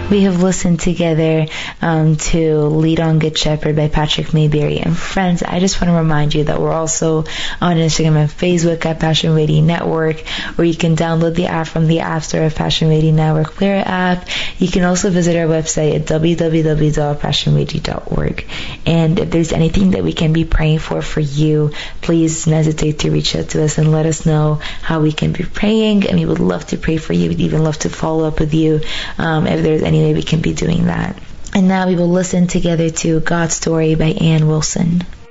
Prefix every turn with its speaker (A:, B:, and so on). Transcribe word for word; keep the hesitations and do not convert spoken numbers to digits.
A: We have listened together um, to Lead on Good Shepherd by Patrick Mayberry. And friends, I just want to remind you that we're also on Instagram and Facebook at Passion Radio Network, where you can download the app from the App Store of Passion Radio Network Player app. You can also visit our website at w w w dot passion radio dot org. And if there's anything that we can be praying for for you, please don't hesitate to reach out to us and let us know how we can be praying. And we would love to pray for you. We'd even love to follow up with you um, if there's any way we can be doing that. And now we will listen together to God's Story by Ann Wilson.